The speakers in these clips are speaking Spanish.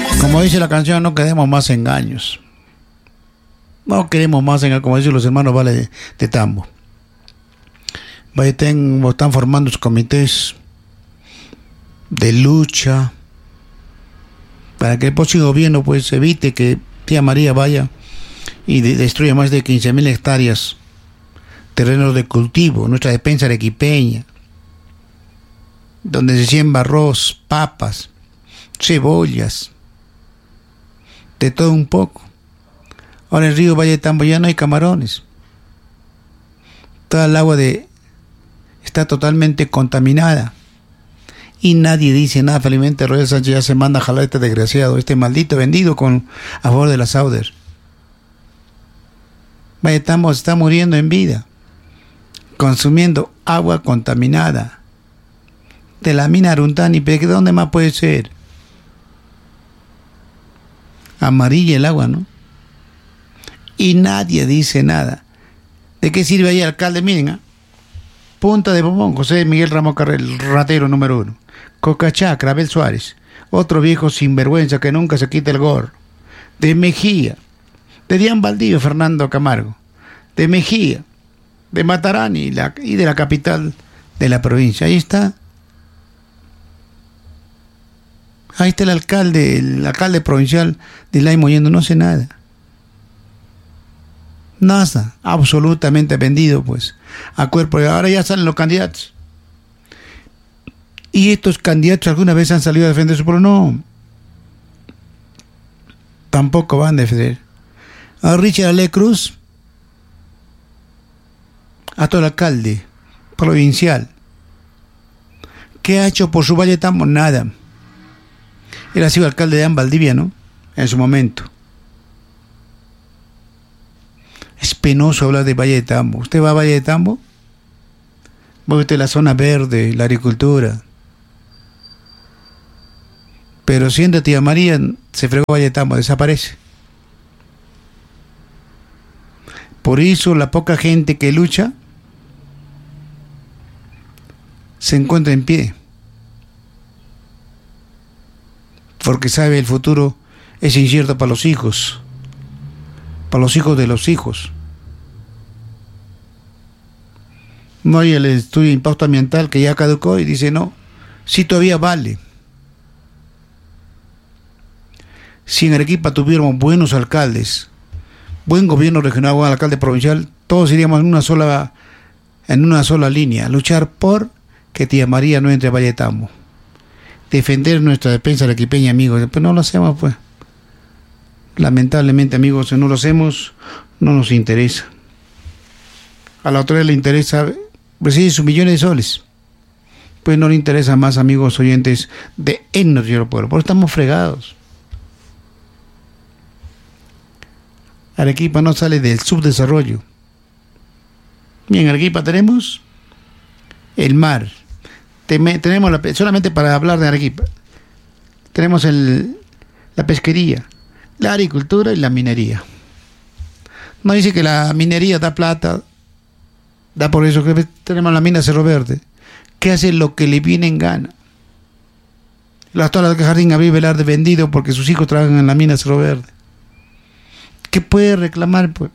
Como dice la canción, no queremos más engaños. No queremos más engaños, como dicen los hermanos Vale de Tambo. Están formando sus comités de lucha para que el próximo gobierno pues evite que tía María vaya y destruya más de 15.000 hectáreas terrenos de cultivo, nuestra despensa arequipeña, donde se siembra arroz, papas, cebollas, de todo un poco. Ahora en el río Valle de Tambo ya no hay camarones. Toda el agua está totalmente contaminada. Y nadie dice nada. Felizmente Royal Sánchez ya se manda a jalar este desgraciado, este maldito vendido a favor de la Sauder. Valle de Tambo se está muriendo en vida, consumiendo agua contaminada de la mina Aruntani. ¿Pero de dónde más puede ser? Amarilla el agua, ¿no? Y nadie dice nada. ¿De qué sirve ahí el alcalde? Miren, Punta de Bombón, José Miguel Ramos Carrel, ratero número 1. Cocachacra, Abel Suárez, otro viejo sinvergüenza que nunca se quita el gorro. De Mejía, de Dian Valdivia, Fernando Camargo. De Mejía, de Matarani y de la capital de la provincia. Ahí está. Ahí está el alcalde provincial de Lai Mollendo, no hace nada. Nada, absolutamente vendido pues a cuerpo. Ahora ya salen los candidatos. ¿Y estos candidatos alguna vez han salido a defender su pueblo? No. Tampoco van a defender. A Richard Ale Cruz, a todo el alcalde provincial. ¿Qué ha hecho por su Valle de Tambo? Nada. Él ha sido alcalde de Valdivia, ¿no? En su momento. Es penoso hablar de Valle de Tambo. ¿Usted va a Valle de Tambo? Va usted a la zona verde, la agricultura. Pero siendo tía María, se fregó Valle de Tambo, desaparece. Por eso la poca gente que lucha se encuentra en pie. Porque sabe el futuro es incierto para los hijos de los hijos. No hay el estudio de impacto ambiental que ya caducó y dice no, sí todavía vale. Si en Arequipa tuviéramos buenos alcaldes, buen gobierno regional, buen alcalde provincial, todos iríamos en una sola línea, luchar por que tía María no entre a Valle de Tambo, defender nuestra defensa arequipeña, amigos. Pues no lo hacemos, pues. Lamentablemente, amigos, si no lo hacemos, no nos interesa. A la autoridad le interesa recibir sus millones de soles. Pues no le interesa más, amigos oyentes, de en nuestro pueblo. Por eso estamos fregados. Arequipa no sale del subdesarrollo. Bien, en Arequipa tenemos el mar. Tenemos solamente para hablar de Arequipa, tenemos la pesquería, la agricultura y la minería. No dice que la minería da plata, da por eso que tenemos la mina Cerro Verde, que hace lo que le viene en gana. La actual de Jardín Gabriel Velarde vendido porque sus hijos trabajan en la mina Cerro Verde. ¿Qué puede reclamar, pues?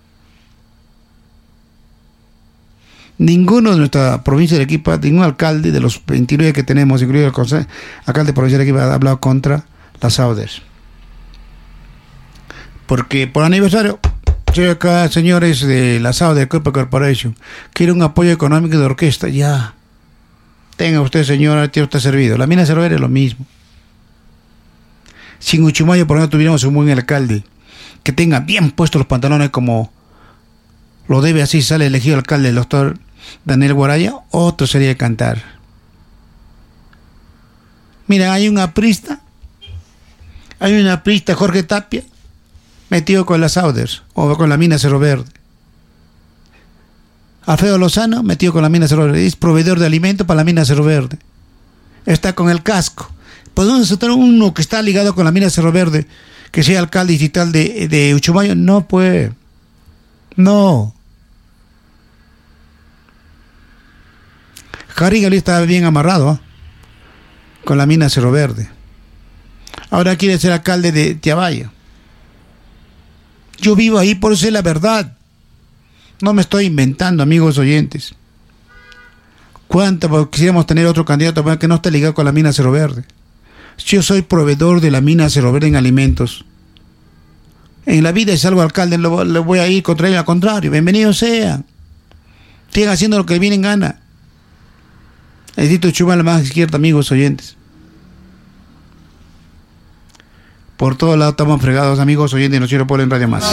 Ninguno de nuestra provincia de Arequipa, ningún alcalde de los 29 que tenemos, incluido el alcalde provincial de Arequipa, ha hablado contra las Sauders. Porque por aniversario, acá, señores de la Sauder Copper Corporation, quiere un apoyo económico de orquesta. Ya, tenga usted, señora, tiene usted servido. La mina Cerro Verde es lo mismo. Si en Uchumayo, por ejemplo, tuviéramos un buen alcalde que tenga bien puestos los pantalones como lo debe, así sale elegido alcalde el doctor Daniel Guaraya, otro sería de cantar. Mira, hay un aprista, Jorge Tapia, metido con las Sauders o con la mina Cerro Verde. Alfredo Lozano, metido con la mina Cerro Verde, es proveedor de alimentos para la mina Cerro Verde. Está con el casco. ¿Podemos aceptar uno que está ligado con la mina Cerro Verde, que sea alcalde distrital de Uchumayo? No, pues. No. Jari Gali estaba bien amarrado con la mina Cerro Verde. Ahora quiere ser alcalde de Tiabaya. Yo vivo ahí, por eso es la verdad. No me estoy inventando, amigos oyentes. ¿Cuánto quisiéramos tener otro candidato que no esté ligado con la mina Cerro Verde? Yo soy proveedor de la mina Cerro Verde en alimentos. En la vida, si salgo alcalde, le voy a ir contra él, al contrario. Bienvenido sea. Sigan haciendo lo que viene en gana. Edito Chuma, la más izquierda, amigos oyentes. Por todos lados estamos fregados, amigos oyentes, y no quiero poner en Radio Más.